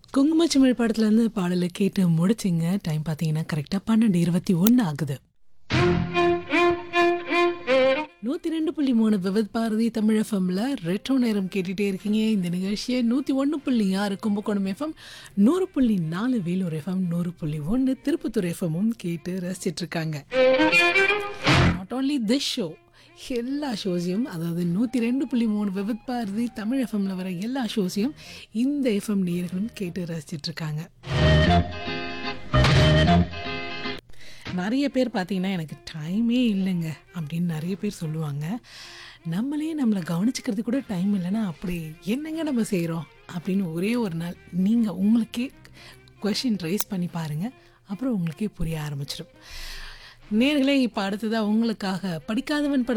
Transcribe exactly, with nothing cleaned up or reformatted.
குங்குமச்சிமிழ் படத்துலேருந்து பாடலை கேட்டு முடிச்சிங்க. டைம் பார்த்தீங்கன்னா கரெக்டாக பன்னெண்டு இருபத்தி ஒன்று ஆகுது. நூற்றி ரெண்டு புள்ளி மூணு விவித் பாரதி தமிழ் எஃப்எம்ல ரெட்ரோ நேரம் கேட்டுகிட்டே இருக்கீங்க. இந்த நிகழ்ச்சியை நூற்றி ஒன்று புள்ளி ஆறு கும்பகோணம் எஃப்எம், நூறு புள்ளி நாலு வேலூர் எஃப்எம், நூறு புள்ளி ஒன்று திருப்பத்தூர் எஃப்எம்மும் கேட்டு ரசிச்சிட்டு இருக்காங்க. நாட் ஓன்லி திஸ் ஷோ, எல்லா ஷோஸையும், அதாவது நூற்றி ரெண்டு புள்ளி மூணு விவித் பாரதி தமிழ் எஃப்எம்ல வர எல்லா ஷோஸையும் இந்த எஃப்எம் நேயர்களும் கேட்டு ரசிச்சிட்ருக்காங்க. நிறைய பேர் பார்த்தீங்கன்னா எனக்கு டைமே இல்லைங்க அப்படின்னு நிறைய பேர் சொல்லுவாங்க. நம்மளே நம்மளை கவனிச்சிக்கிறது கூட டைம் இல்லைன்னா அப்படி என்னங்க நம்ம செய்கிறோம் அப்படின்னு ஒரே ஒரு நாள் நீங்கள் உங்களுக்கே கொஷின் ரைஸ் பண்ணி பாருங்கள். அப்புறம் உங்களுக்கே புரிய ஆரம்பிச்சிடும். நேர்களே, இப்போ அடுத்ததாக உங்களுக்காக படிக்காதவன் பட